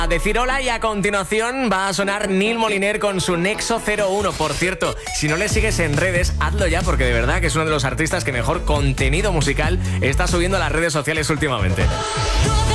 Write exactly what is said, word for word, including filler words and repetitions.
A decir hola y a continuación va a sonar Neil Moliner con su Nexo cero uno. Por cierto, si no le sigues en redes, hazlo ya porque de verdad que es uno de los artistas que mejor contenido musical está subiendo a las redes sociales últimamente.